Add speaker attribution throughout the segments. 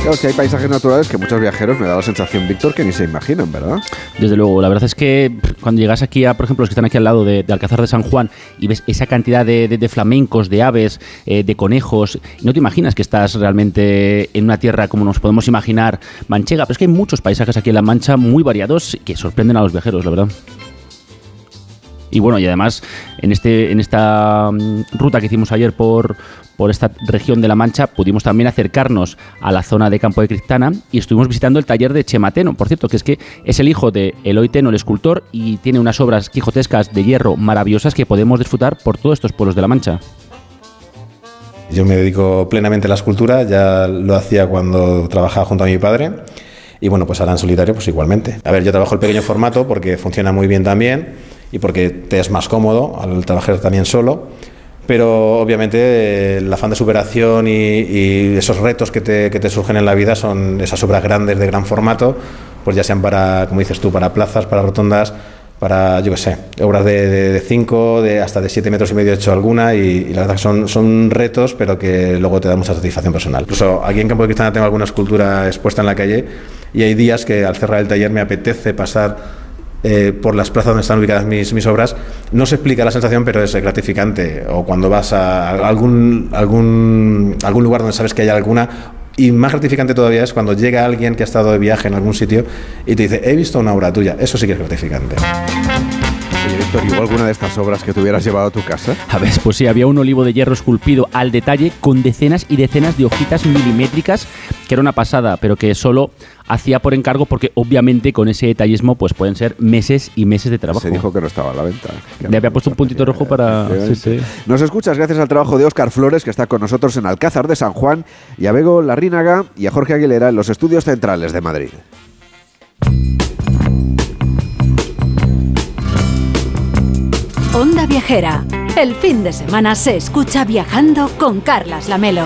Speaker 1: Claro, es que hay paisajes naturales que muchos viajeros, me da la sensación, Víctor, que ni se imaginan, ¿verdad?
Speaker 2: Desde luego, la verdad es que cuando llegas aquí por ejemplo, los que están aquí al lado de Alcázar de San Juan y ves esa cantidad de flamencos, de aves, de conejos, no te imaginas que estás realmente en una tierra como nos podemos imaginar manchega, pero es que hay muchos paisajes aquí en La Mancha muy variados que sorprenden a los viajeros, la verdad. Y bueno, y además en esta ruta que hicimos ayer por esta región de La Mancha pudimos también acercarnos a la zona de Campo de Criptana y estuvimos visitando el taller de Chema Teno, por cierto, que es el hijo de Eloy Teno, el escultor, y tiene unas obras quijotescas de hierro maravillosas que podemos disfrutar por todos estos pueblos de La Mancha.
Speaker 3: Yo me dedico plenamente a la escultura, ya lo hacía cuando trabajaba junto a mi padre. Y bueno, pues ahora en solitario pues igualmente. A ver, yo trabajo el pequeño formato porque funciona muy bien también y porque te es más cómodo al trabajar también solo, pero obviamente el afán de superación y esos retos que te surgen en la vida son esas obras grandes de gran formato, pues ya sean para, como dices tú, para plazas, para rotondas, para, yo qué sé, obras de 5, hasta de 7,5 metros he hecho alguna y la verdad que son retos, pero que luego te da mucha satisfacción personal. Incluso aquí en Campo de Criptana tengo alguna escultura expuesta en la calle y hay días que al cerrar el taller me apetece pasar por las plazas donde están ubicadas mis obras. No se explica la sensación, pero es gratificante. O cuando vas a algún lugar donde sabes que hay alguna. Y más gratificante todavía es cuando llega alguien que ha estado de viaje en algún sitio y te dice, he visto una obra tuya. Eso sí que es gratificante.
Speaker 1: Oye, Víctor, ¿y hubo alguna de estas obras que te hubieras llevado a tu casa?
Speaker 2: A ver, pues sí, había un olivo de hierro esculpido al detalle con decenas y decenas de hojitas milimétricas, que era una pasada, pero que solo hacía por encargo porque obviamente con ese detallismo pues pueden ser meses y meses de trabajo.
Speaker 1: Se dijo que no estaba a la venta.
Speaker 2: Le había puesto un puntito rojo para... Sí.
Speaker 1: Nos escuchas gracias al trabajo de Óscar Flores, que está con nosotros en Alcázar de San Juan, y a Bego Larrínaga y a Jorge Aguilera en los estudios centrales de Madrid.
Speaker 4: Onda Viajera. El fin de semana se escucha viajando con Carlas Lamelo.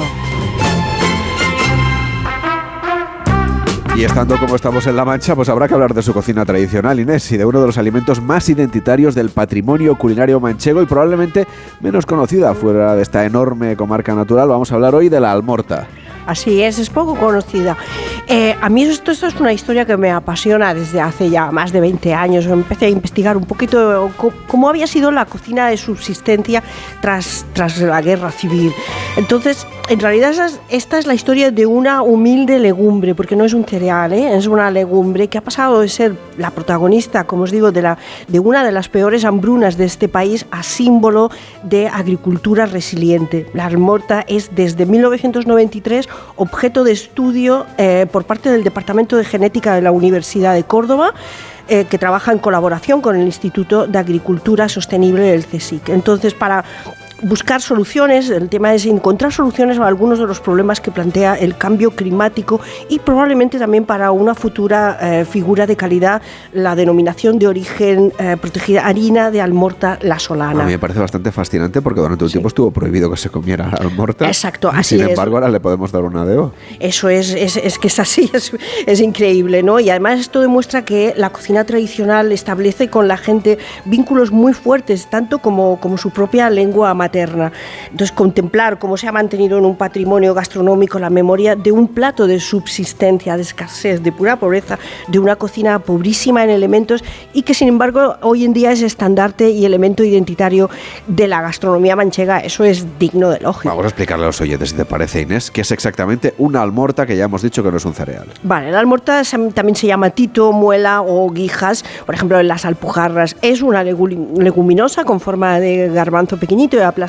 Speaker 1: Y estando como estamos en La Mancha, pues habrá que hablar de su cocina tradicional, Inés, y de uno de los alimentos más identitarios del patrimonio culinario manchego y probablemente menos conocida fuera de esta enorme comarca natural. Vamos a hablar hoy de la almorta.
Speaker 5: Así es poco conocida. A mí esto es una historia que me apasiona desde hace ya más de 20 años. Empecé a investigar un poquito cómo había sido la cocina de subsistencia tras la guerra civil. Entonces, en realidad esta es la historia de una humilde legumbre, porque no es un cereal, es una legumbre que ha pasado de ser la protagonista, como os digo, de una de las peores hambrunas de este país a símbolo de agricultura resiliente. La almorta es desde 1993 objeto de estudio por parte del Departamento de Genética de la Universidad de Córdoba, que trabaja en colaboración con el Instituto de Agricultura Sostenible del CSIC. Entonces, para buscar soluciones, el tema es encontrar soluciones a algunos de los problemas que plantea el cambio climático y probablemente también para una futura figura de calidad, la denominación de origen protegida harina de almorta la solana.
Speaker 1: A mí me parece bastante fascinante porque durante un tiempo estuvo prohibido que se comiera almorta.
Speaker 5: Exacto, así
Speaker 1: es. Sin embargo, ahora le podemos dar una deo.
Speaker 5: Eso es que es así, es increíble, ¿no? Y además esto demuestra que la cocina tradicional establece con la gente vínculos muy fuertes, tanto como su propia lengua materna. Entonces, contemplar cómo se ha mantenido en un patrimonio gastronómico la memoria de un plato de subsistencia, de escasez, de pura pobreza, de una cocina pobrísima en elementos y que, sin embargo, hoy en día es estandarte y elemento identitario de la gastronomía manchega, eso es digno de elogio.
Speaker 1: Vamos a explicarle a los oyentes, si te parece, Inés, qué es exactamente una almorta, que ya hemos dicho que no es un cereal.
Speaker 5: Vale, la almorta también se llama tito, muela o guijas, por ejemplo, en las alpujarras. Es una leguminosa con forma de garbanzo pequeñito y aplastado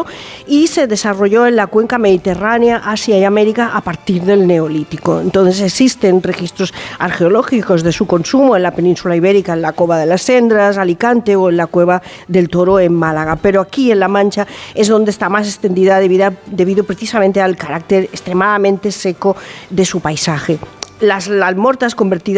Speaker 5: y se desarrolló en la cuenca mediterránea, Asia y América a partir del Neolítico. Entonces existen registros arqueológicos de su consumo en la península ibérica, en la Cova de las Cendras, Alicante o en la Cueva del Toro en Málaga. Pero aquí en La Mancha es donde está más extendida debido precisamente al carácter extremadamente seco de su paisaje. Las almortas convertidas